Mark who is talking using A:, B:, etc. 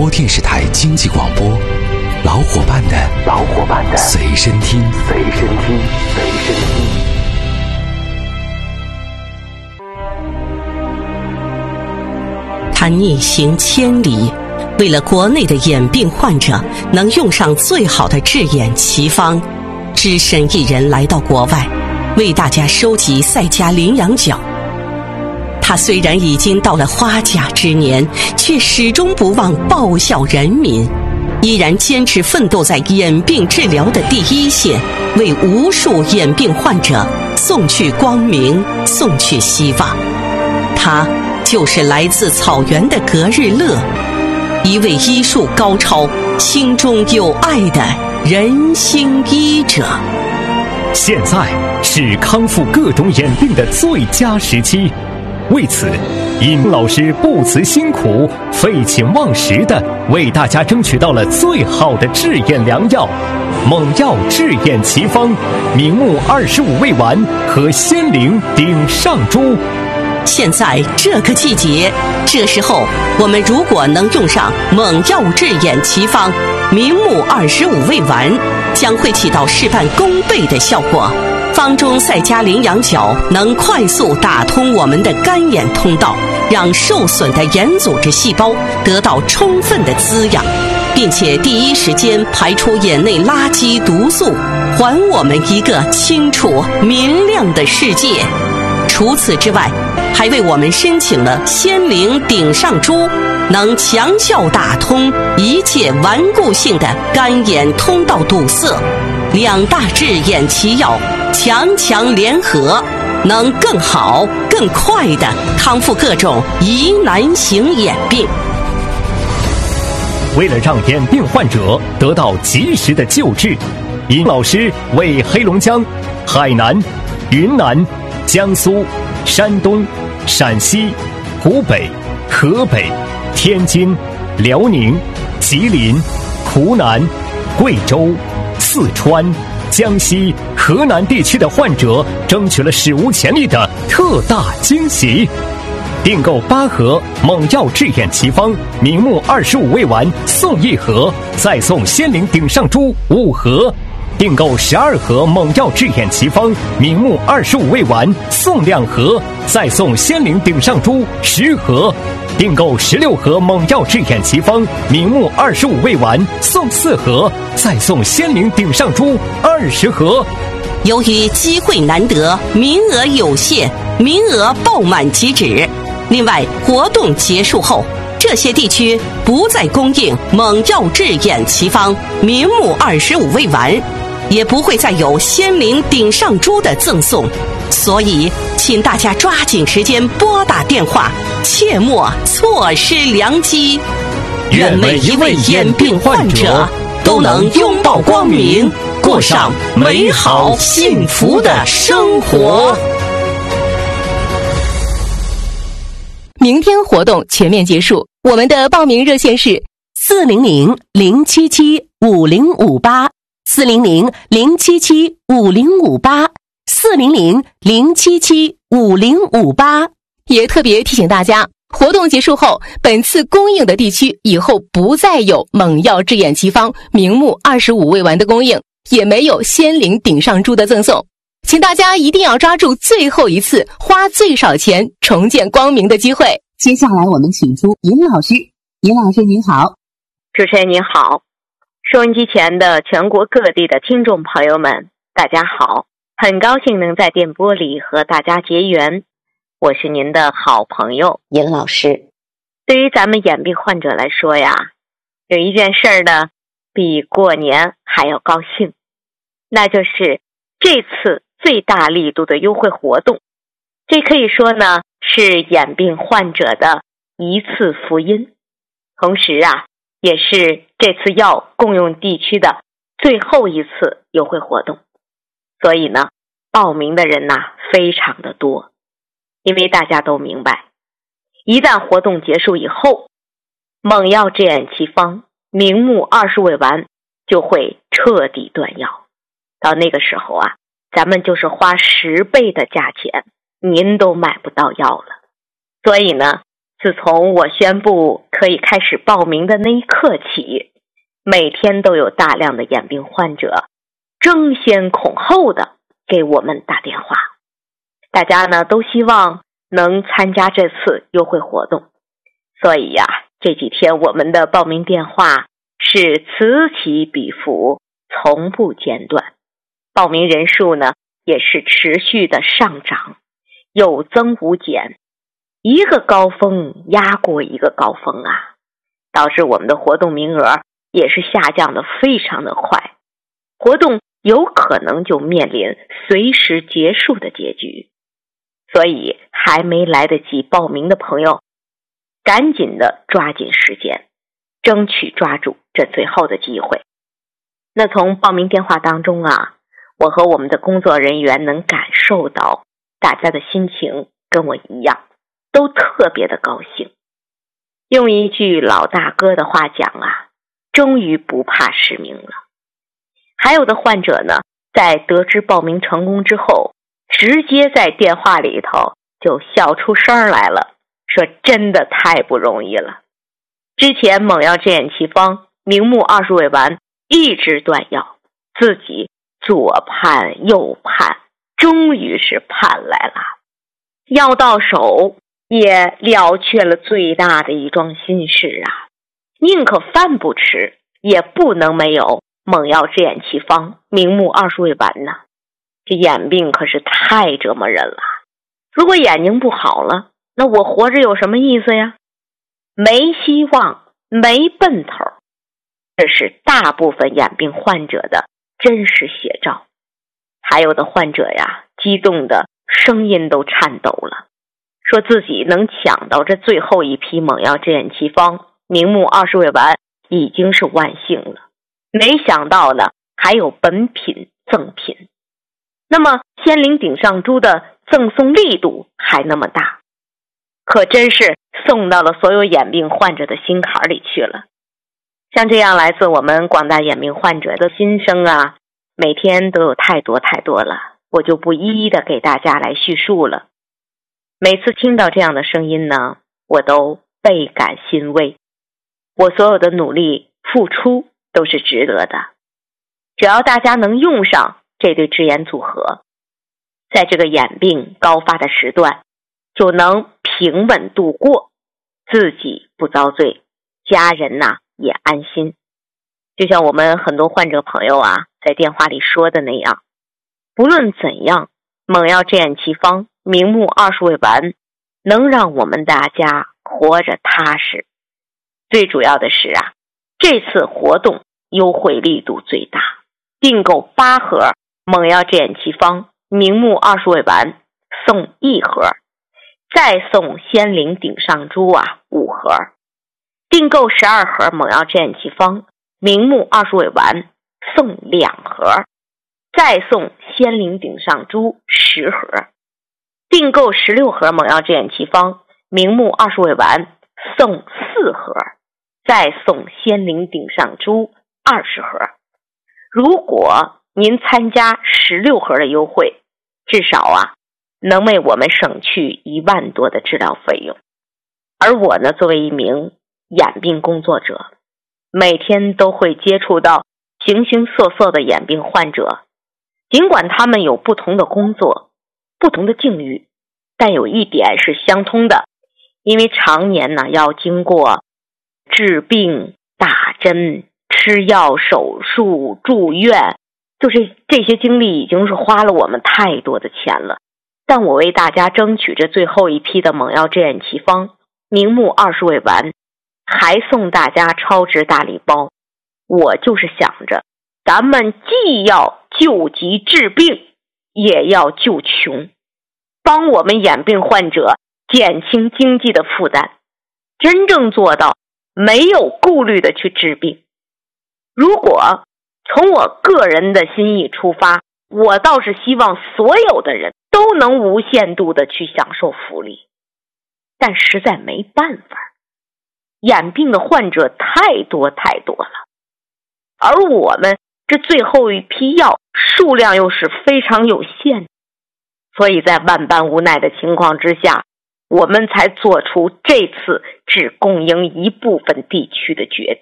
A: 播电视台经济广播，老伙伴的随身听。
B: 他逆行千里，为了国内的眼病患者能用上最好的治眼奇方，只身一人来到国外，为大家收集赛迦羚羊角。他虽然已经到了花甲之年，却始终不忘报效人民，依然坚持奋斗在眼病治疗的第一线，为无数眼病患者送去光明，送去希望。他就是来自草原的格日乐，一位医术高超、心中有爱的人心医者。
C: 现在是康复各种眼病的最佳时期，为此，尹老师不辞辛苦、废寝忘食地为大家争取到了最好的治眼良药——猛药治眼奇方、明目25味丸和仙灵顶上珠。
B: 现在这个季节，这时候我们如果能用上猛药治眼奇方、明目25味丸，将会起到事半功倍的效果。方中赛迦羚羊角能快速打通我们的干眼通道，让受损的眼组织细胞得到充分的滋养，并且第一时间排出眼内垃圾毒素，还我们一个清楚明亮的世界。除此之外，还为我们申请了仙灵顶上珠，能强效打通一切顽固性的干眼通道堵塞。两大治眼奇药强联合，能更好更快地康复各种疑难型眼病。
C: 为了让眼病患者得到及时的救治，尹老师为黑龙江、海南、云南、江苏、山东、陕西、湖北、河北、天津、辽宁、吉林、湖南、贵州、四川、江西、河南地区的患者争取了史无前例的特大惊喜。订购8盒猛药治眼奇方、明目25味丸送1盒，再送仙灵顶上珠5盒。订购12盒猛药治眼奇方、明目25味丸送2盒，再送仙灵顶上珠10盒。订购16盒猛药治眼奇方、明目25味丸送4盒，再送仙灵顶上珠20盒。
B: 由于机会难得，名额有限，名额爆满即止。另外，活动结束后，这些地区不再供应猛药治眼奇方、明目25味丸，也不会再有仙灵顶上珠的赠送，所以请大家抓紧时间拨打电话，切莫错失良机。
C: 愿每一位眼病患者都能拥抱光明，过上美好幸福的生活。
D: 明天活动全面结束，我们的报名热线是400-077-5058。400-077-5058 400-077-5058。也特别提醒大家，活动结束后，本次供应的地区以后不再有猛药治眼奇方、明目25味丸的供应，也没有仙灵顶上珠的赠送，请大家一定要抓住最后一次花最少钱重见光明的机会。
E: 接下来我们请出尹老师。尹老师您好。
F: 主持人您好，收音机前的全国各地的听众朋友们，大家好，很高兴能在电波里和大家结缘，我是您的好朋友尹老师。对于咱们眼病患者来说呀，有一件事呢，比过年还要高兴，那就是这次最大力度的优惠活动。这可以说呢，是眼病患者的一次福音，同时啊，也是这次药共用地区的最后一次优惠活动。所以呢，报名的人非常的多，因为大家都明白，一旦活动结束以后，猛药治眼奇方、明目20味丸就会彻底断药。到那个时候啊，咱们就是花10倍的价钱，您都买不到药了。所以呢， 自从我宣布可以开始报名的那一刻起，每天都有大量的眼病患者争先恐后的给我们打电话。大家呢都希望能参加这次优惠活动，所以呀，这几天我们的报名电话是此起彼伏，从不间断。报名人数呢也是持续的上涨，有增无减，一个高峰压过一个高峰啊，导致我们的活动名额也是下降的非常的快，活动有可能就面临随时结束的结局。所以还没来得及报名的朋友，赶紧的抓紧时间，争取抓住这最后的机会。那从报名电话当中啊，我和我们的工作人员能感受到大家的心情跟我一样，都特别的高兴。用一句老大哥的话讲啊，终于不怕失明了。还有的患者呢，在得知报名成功之后，直接在电话里头就笑出声来了，说真的太不容易了。之前猛药之眼奇方明目20味丸一直断药，自己左盼右盼，终于是盼来了。药到手也了却了最大的一桩心事啊，宁可饭不吃，也不能没有猛药之眼奇方明目20味丸呐。这眼病可是太折磨人了，如果眼睛不好了，那我活着有什么意思呀？没希望，没奔头。这是大部分眼病患者的真实写照。还有的患者呀，激动的声音都颤抖了，说自己能抢到这最后一批猛药之眼奇方明目20味丸已经是万幸了，没想到呢还有本品赠品。那么仙灵顶上珠的赠送力度还那么大，可真是送到了所有眼病患者的心坎里去了。像这样来自我们广大眼病患者的心声啊，每天都有太多了，我就不一一的给大家来叙述了。每次听到这样的声音呢，我都倍感欣慰。我所有的努力付出都是值得的，只要大家能用上这对智眼组合，在这个眼病高发的时段就能平稳度过，自己不遭罪，家人呐也安心。就像我们很多患者朋友啊在电话里说的那样，不论怎样，猛药之眼奇方明目20味丸能让我们大家活着踏实。最主要的是啊，这次活动优惠力度最大，订购8盒猛药之眼奇方明目20味丸送1盒，再送仙灵顶上珠啊5盒。订购12盒猛药之眼奇方明目20味丸送2盒，再送仙灵顶上珠10盒。订购16盒猛药之眼奇方明目20味丸送4盒，再送仙灵顶上珠20盒。如果您参加16盒的优惠，至少啊能为我们省去1万多的治疗费用。而我呢，作为一名眼病工作者，每天都会接触到形形色色的眼病患者，尽管他们有不同的工作，不同的境遇，但有一点是相通的，因为常年呢要经过治病、打针、吃药、手术、住院，就是这些经历已经是花了我们太多的钱了。但我为大家争取这最后一批的猛药之眼奇方明目20味丸，还送大家超值大礼包。我就是想着，咱们既要救急治病，也要救穷，帮我们眼病患者减轻经济的负担，真正做到没有顾虑的去治病。如果从我个人的心意出发，我倒是希望所有的人都能无限度的去享受福利，但实在没办法，眼病的患者太多了，而我们这最后一批药数量又是非常有限，所以在万般无奈的情况之下， 我们才做出这次只供应一部分地区的决定。